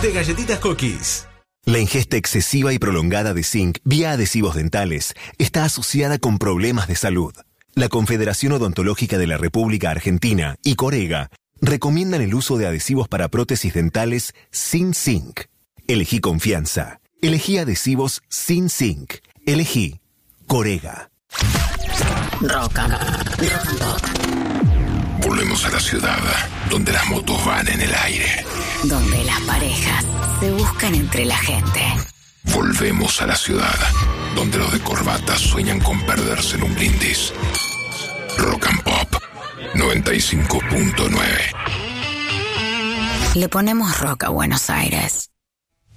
de galletitas Cookies. La ingesta excesiva y prolongada de zinc vía adhesivos dentales está asociada con problemas de salud. La Confederación Odontológica de la República Argentina y Corega recomiendan el uso de adhesivos para prótesis dentales sin zinc. Elegí confianza. Elegí adhesivos sin zinc. Elegí Corega. Rock and Pop. Volvemos a la ciudad, donde las motos van en el aire. Donde las parejas se buscan entre la gente. Volvemos a la ciudad, donde los de corbata sueñan con perderse en un brindis. Rock and Pop 95.9. Le ponemos rock a Buenos Aires.